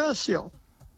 controversial.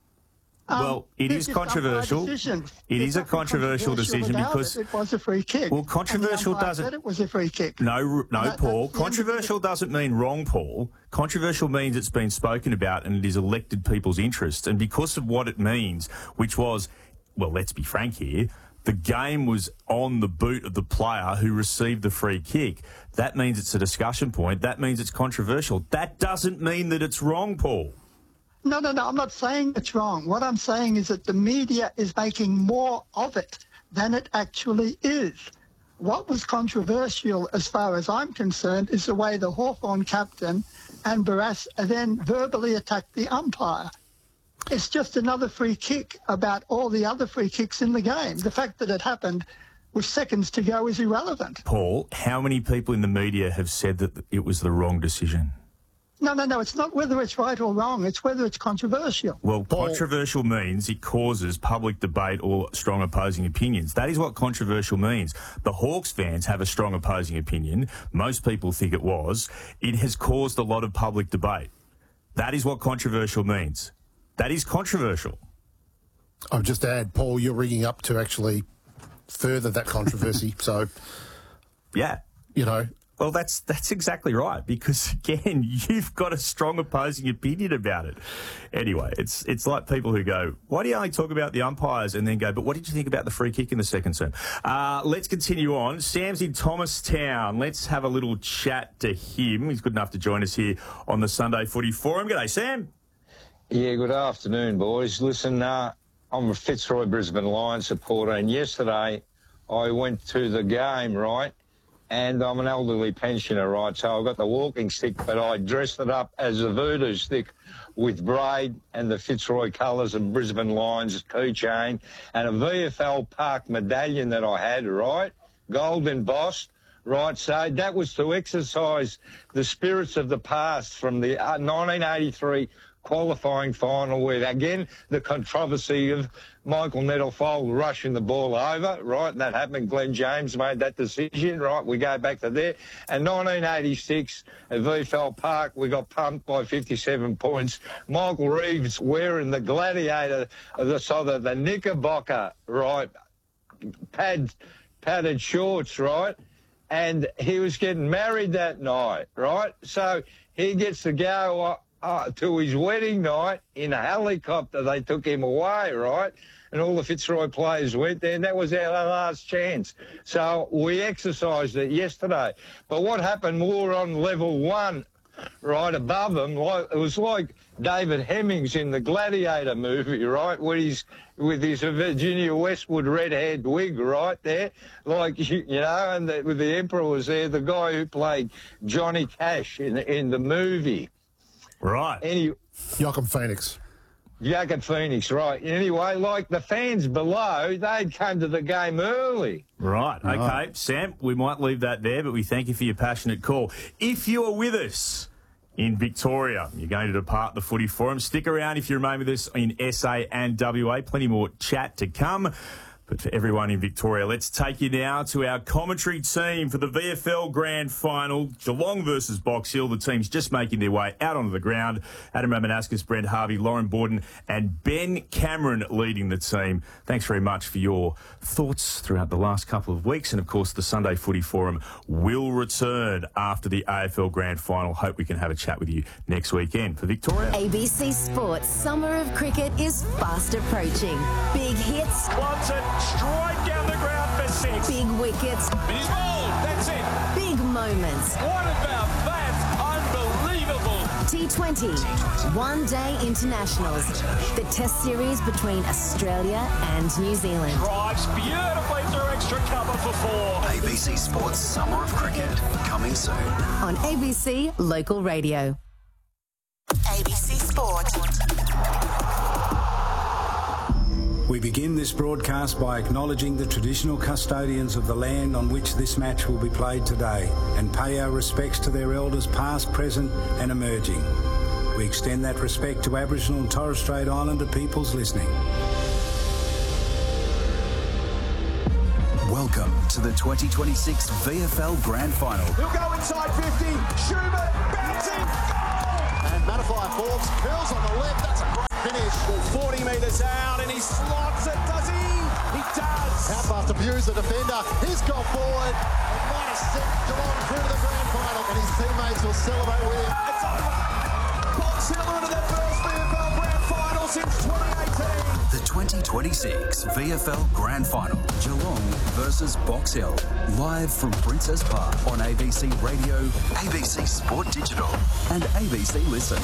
Well, it is controversial. It is a controversial decision because it was a free kick. Well, controversial doesn't. Said it was a free kick. No, Paul. Controversial doesn't mean wrong, Paul. Controversial means it's been spoken about and it is elected people's interests. And because of what it means, which was, well, let's be frank here, the game was on the boot of the player who received the free kick. That means it's a discussion point. That means it's controversial. That doesn't mean that it's wrong, Paul. No, I'm not saying it's wrong. What I'm saying is that the media is making more of it than it actually is. What was controversial, as far as I'm concerned, is the way the Hawthorn captain and Barrass then verbally attacked the umpire. It's just another free kick about all the other free kicks in the game. The fact that it happened with seconds to go is irrelevant. Paul, how many people in the media have said that it was the wrong decision? No. It's not whether it's right or wrong. It's whether it's controversial. Well, controversial means it causes public debate or strong opposing opinions. That is what controversial means. The Hawks fans have a strong opposing opinion. Most people think it was. It has caused a lot of public debate. That is what controversial means. That is controversial. I'll just add, Paul, you're rigging up to actually further that controversy. So, yeah. You know. Well, that's exactly right, because, again, you've got a strong opposing opinion about it. Anyway, it's like people who go, why do you only talk about the umpires, and then go, but what did you think about the free kick in the second term? Let's continue on. Sam's in Thomastown. Let's have a little chat to him. He's good enough to join us here on the Sunday Footy Forum. G'day, Sam. Yeah, good afternoon, boys. Listen, I'm a Fitzroy Brisbane Lions supporter, and yesterday I went to the game, right? And I'm an elderly pensioner, right? So I've got the walking stick, but I dressed it up as a voodoo stick with braid and the Fitzroy colours of Brisbane Lions keychain and a VFL Park medallion that I had, right? Gold embossed, right? So that was to exercise the spirits of the past from the 1983 qualifying final where, again, the controversy of Michael Nettlefold rushing the ball over, right? And that happened. Glenn James made that decision, right? We go back to there. And 1986 at VFL Park, we got pumped by 57 points. Michael Reeves wearing the gladiator, the knickerbocker, right? Padded shorts, right? And he was getting married that night, right? So he gets to go to his wedding night in a helicopter. They took him away, right? And all the Fitzroy players went there, and that was our last chance. So we exercised it yesterday. But what happened, we were on level one, right above them. It was like David Hemmings in the Gladiator movie, right? With his Virginia Westwood red-haired wig right there. Like, you know, and with the Emperor was there, the guy who played Johnny Cash in the movie. Right. Joaquin Phoenix. Joaquin Phoenix, right. Anyway, like the fans below, they'd come to the game early. Right. Okay. Sam, we might leave that there, but we thank you for your passionate call. If you are with us in Victoria, you're going to depart the Footy Forum. Stick around if you remain with us in SA and WA. Plenty more chat to come. But for everyone in Victoria, let's take you now to our commentary team for the VFL Grand Final. Geelong versus Box Hill. The team's just making their way out onto the ground. Adam Ramanauskas, Brent Harvey, Lauren Borden and Ben Cameron leading the team. Thanks very much for your thoughts throughout the last couple of weeks. And, of course, the Sunday Footy Forum will return after the AFL Grand Final. Hope we can have a chat with you next weekend. For Victoria, ABC Sports Summer of Cricket is fast approaching. Big hits. Loves it. Straight down the ground for 6. Big wickets. He's bowled. That's it. Big moments. What about that? Unbelievable. T20. One-day internationals. The test series between Australia and New Zealand. Drives beautifully through extra cover for 4. ABC Sports Summer of Cricket. Coming soon. On ABC Local Radio. ABC Sport. We begin this broadcast by acknowledging the traditional custodians of the land on which this match will be played today and pay our respects to their elders past, present and emerging. We extend that respect to Aboriginal and Torres Strait Islander peoples listening. Welcome to the 2026 VFL Grand Final. He'll go inside 50. Schubert bouncing. And Matafly falls, curls on the left. That's a great finish. 40 metres out and he slots it, does he? He does. Half to abuse the defender. He's gone forward and might have sent Geelong through to the grand final, and his teammates will celebrate with him. It's over. Box Hill into their first VFL Grand Final since 2018. The 2026 VFL Grand Final, Geelong versus Box Hill. Live from Princess Park on ABC Radio, ABC Sport Digital and ABC Listen.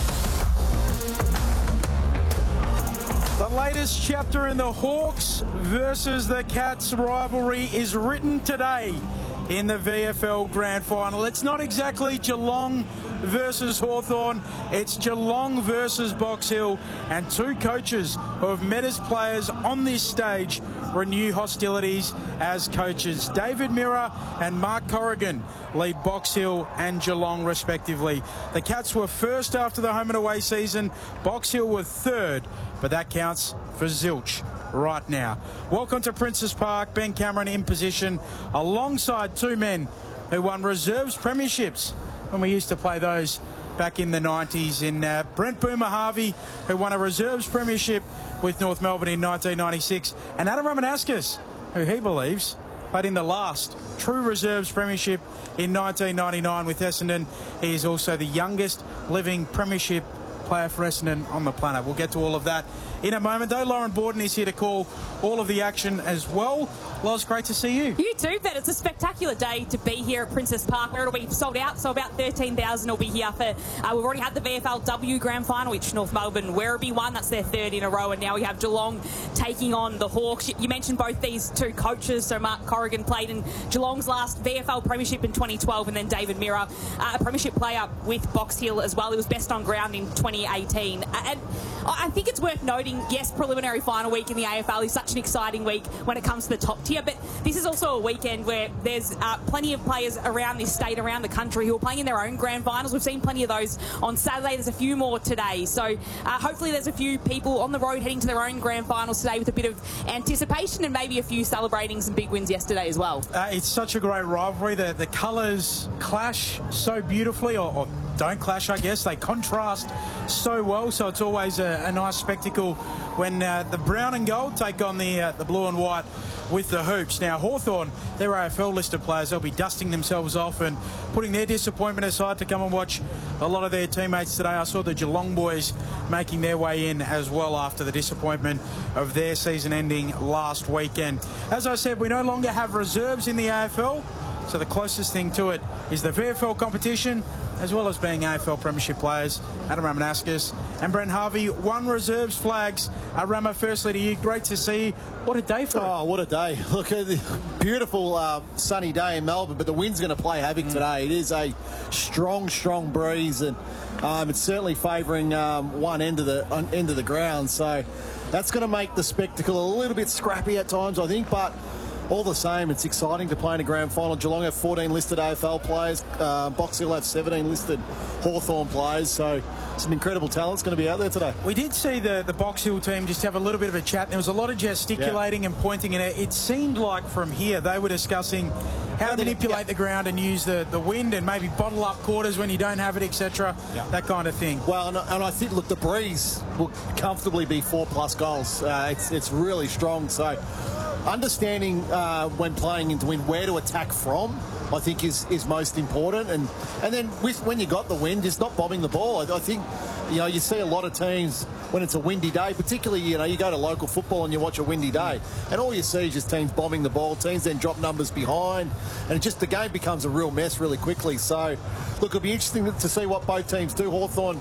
The latest chapter in the Hawks versus the Cats rivalry is written today in the VFL Grand Final. It's not exactly Geelong versus Hawthorn, it's Geelong versus Box Hill, and two coaches who have met as players on this stage renew hostilities as coaches. David Mirra and Mark Corrigan lead Box Hill and Geelong respectively. The Cats were first after the home and away season, Box Hill were third, but that counts for zilch right now. Welcome to Princess Park. Ben Cameron in position alongside two men who won reserves premierships when we used to play those back in the 90s, in Brent Boomer Harvey, who won a reserves premiership with North Melbourne in 1996, and Adam Ramanauskas, who he believes played in the last true reserves premiership in 1999 with Essendon. He is also the youngest living premiership player for Essendon on the planet. We'll get to all of that in a moment, though. Lauren Borden is here to call all of the action as well. Loz, great to see you. You too, Ben. It's a spectacular day to be here at Princess Park, where it'll be sold out, so about 13,000 will be here for... we've already had the VFLW Grand Final, which North Melbourne Werribee won. That's their third in a row, and now we have Geelong taking on the Hawks. You mentioned both these two coaches, so Mark Corrigan played in Geelong's last VFL Premiership in 2012, and then David Mirra, a Premiership player with Box Hill as well. He was best on ground in 2018. And I think it's worth noting, yes, preliminary final week in the AFL is such an exciting week when it comes to the top tier, but this is also a weekend where there's plenty of players around this state, around the country, who are playing in their own grand finals. We've seen plenty of those on Saturday. There's a few more today. So hopefully there's a few people on the road heading to their own grand finals today with a bit of anticipation, and maybe a few celebrating some big wins yesterday as well. It's such a great rivalry. The colours clash so beautifully, or don't clash, I guess. They contrast so well, so it's always a nice spectacle when the brown and gold take on the blue and white with the hoops. Now, Hawthorn, their AFL listed players, they'll be dusting themselves off and putting their disappointment aside to come and watch a lot of their teammates today. I saw the Geelong boys making their way in as well after the disappointment of their season ending last weekend. As I said, we no longer have reserves in the AFL, so the closest thing to it is the VFL competition, as well as being AFL Premiership players. Adam Ramanauskas and Brent Harvey won reserves flags. Rama, firstly to you, great to see you. What a day for it. Oh, what a day. Look, a beautiful sunny day in Melbourne, but the wind's going to play havoc today. It is a strong breeze, and it's certainly favouring one end of the ground, so that's going to make the spectacle a little bit scrappy at times, I think, but all the same, it's exciting to play in a grand final. Geelong have 14 listed AFL players. Box Hill have 17 listed Hawthorn players. So some incredible talent's going to be out there today. We did see the Box Hill team just have a little bit of a chat. There was a lot of gesticulating and pointing, and it seemed like from here they were discussing how to manipulate the ground and use the wind and maybe bottle up quarters when you don't have it, etc. That kind of thing. Well, and I think, look, the breeze will comfortably be 4+ goals. It's really strong. So understanding when playing into wind where to attack from, I think is most important, and then when you got the wind, just not bombing the ball. I think you see a lot of teams when it's a windy day, particularly you go to local football and you watch a windy day, and all you see is just teams bombing the ball. Teams then drop numbers behind, and the game becomes a real mess really quickly. So look, it'll be interesting to see what both teams do. Hawthorn,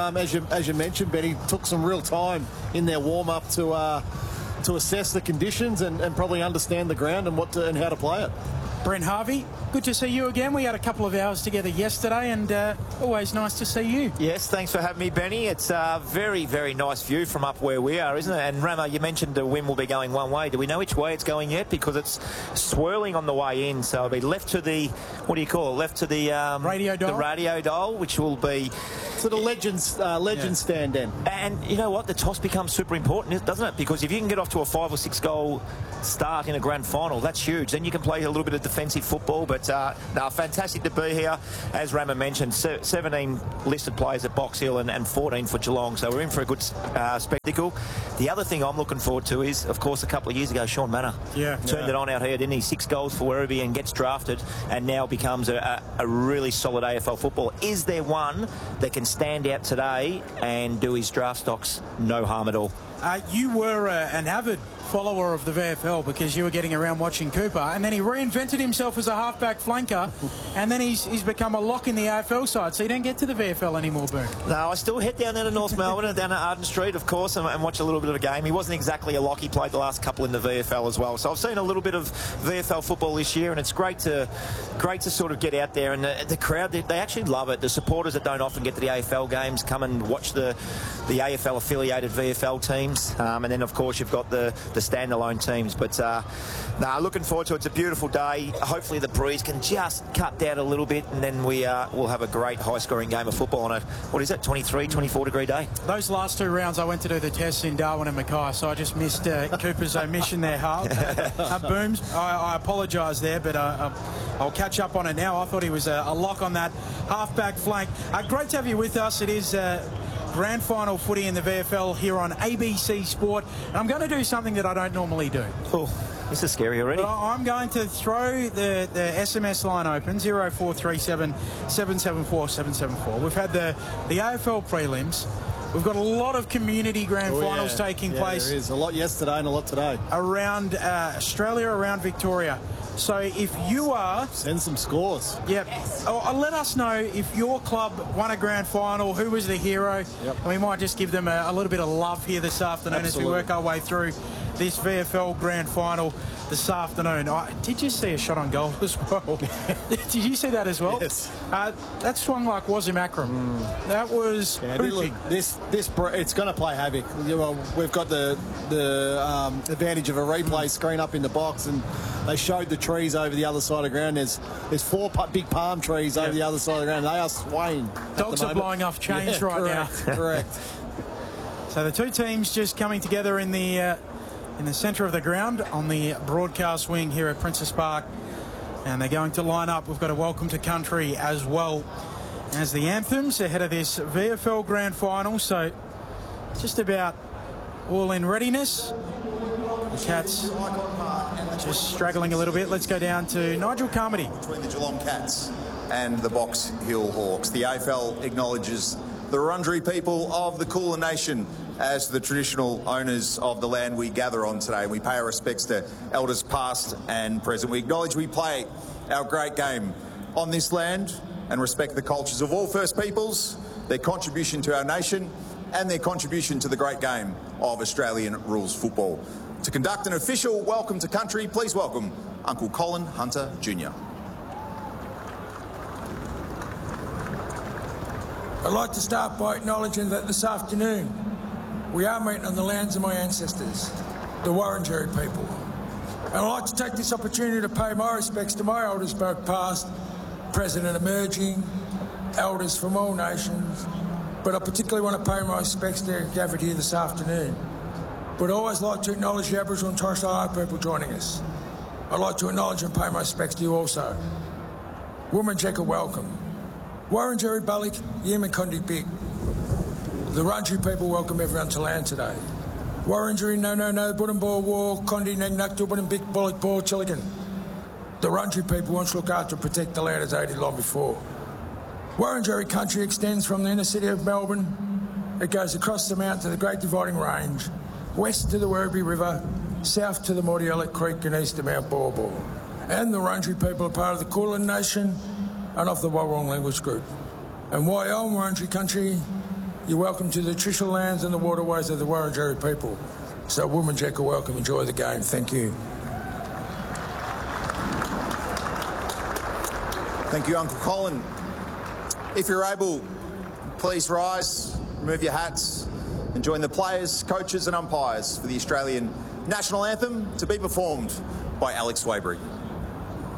as you mentioned, Benny, took some real time in their warm up to assess the conditions and probably understand the ground and how to play it. Brent Harvey, good to see you again. We had a couple of hours together yesterday, and always nice to see you. Yes, thanks for having me, Benny. It's a very, very nice view from up where we are, isn't it? And Rama, you mentioned the wind will be going one way. Do we know which way it's going yet? Because it's swirling on the way in, so it'll be left to the, what do you call it? Left to the radio dial. The radio dial, which will be sort of legends stand in. And you know what? The toss becomes super important, doesn't it? Because if you can get off to a 5 or 6 goal start in a grand final, that's huge. Then you can play a little bit of defensive football. But fantastic to be here. As Rama mentioned, 17 listed players at Box Hill and 14 for Geelong. So we're in for a good spectacle. The other thing I'm looking forward to is, of course, a couple of years ago, Sean Manor turned it on out here, didn't he? 6 goals for Werribee and gets drafted and now becomes a really solid AFL footballer. Is there one that can stand out today and do his draft stocks no harm at all? You were an avid follower of the VFL because you were getting around watching Cooper, and then he reinvented himself as a halfback flanker, and then he's become a lock in the AFL side, so you don't get to the VFL anymore, Boone. No, I still head down there to North Melbourne and down to Arden Street, of course, and watch a little bit of a game. He wasn't exactly a lock. He played the last couple in the VFL as well. So I've seen a little bit of VFL football this year, and it's great to sort of get out there, and the crowd, they actually love it. The supporters that don't often get to the AFL games come and watch the AFL affiliated VFL teams, and then of course you've got the standalone teams. But looking forward to it. It's a beautiful day. Hopefully the breeze can just cut down a little bit, and then we'll have a great high scoring game of football on a 24 degree day. Those last 2 rounds I went to do the tests in Darwin and Mackay, so I just missed Cooper's omission there, Harl. Booms, I apologise there, but I'll catch up on it now. I thought he was a lock on that half-back flank. Great to have you with us. It is grand final footy in the VFL here on ABC Sport. And I'm going to do something that I don't normally do. Oh, this is scary already. But I'm going to throw the SMS line open, 0437 774 774. We've had the AFL prelims. We've got a lot of community grand finals taking place. There is a lot yesterday and a lot today. Around Australia, around Victoria. So if you are... Send some scores. Yep. Let us know if your club won a grand final, who was the hero. Yep. And we might just give them a little bit of love here this afternoon as we work our way through this VFL grand final this afternoon. Did you see a shot on goal as well? Did you see that as well? Yes. That swung like Wasim Akram. That was it's going to play havoc. We've got the advantage of a replay screen up in the box, and they showed the trees over the other side of the ground. There's 4 big palm trees over the other side of the ground. They are swaying. Dogs are blowing off chains right now. Correct. So the 2 teams just coming together in the centre of the ground on the broadcast wing here at Princes Park, and they're going to line up. We've got a welcome to country as well as the anthems ahead of this VFL grand final. So just about all in readiness. The Cats just struggling a little bit. Let's go down to Nigel Carmody. Between the Geelong Cats and the Box Hill Hawks, the AFL acknowledges the Wurundjeri people of the Kulin Nation as the traditional owners of the land we gather on today. We pay our respects to elders past and present. We acknowledge we play our great game on this land and respect the cultures of all First Peoples, their contribution to our nation and their contribution to the great game of Australian rules football. To conduct an official welcome to country, please welcome Uncle Colin Hunter Jr. I'd like to start by acknowledging that this afternoon we are meeting on the lands of my ancestors, the Wurundjeri people. And I'd like to take this opportunity to pay my respects to my elders, both past, present and emerging, elders from all nations, but I particularly want to pay my respects to gathered here this afternoon. But I'd always like to acknowledge the Aboriginal and Torres Strait Islander people joining us. I'd like to acknowledge and pay my respects to you also. Wominjeka, welcome. Wurundjeri Balik, Yemen Kondi Big. The Wurundjeri people welcome everyone to land today. Wurundjeri no, Buddambor War, Kondi Nagnak, Dubban Big Bullock Ball, Chilligan. The Wurundjeri people want to look after and protect the land as they did long before. Wurundjeri country extends from the inner city of Melbourne. It goes across the mountain to the Great Dividing Range, west to the Werribee River, south to the Mordialloc Creek and east to Mount Baw Baw. And the Wurundjeri people are part of the Kulin Nation and of the Walrong language group. And while on Wurundjeri country, you're welcome to the traditional lands and the waterways of the Wurundjeri people. So Wominjeka, welcome, enjoy the game. Thank you. Thank you, Uncle Colin. If you're able, please rise, remove your hats, and join the players, coaches and umpires for the Australian National Anthem to be performed by Alex Swaybury.